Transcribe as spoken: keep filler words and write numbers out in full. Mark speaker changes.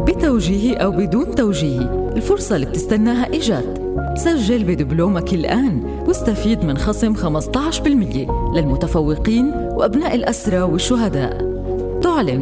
Speaker 1: بتوجيهي أو بدون توجيهي، الفرصة اللي بتستناها إجت. سجل بدبلومك الآن واستفيد من خصم خمسة عشر بالمئة للمتفوقين وأبناء الأسرى والشهداء. تعلن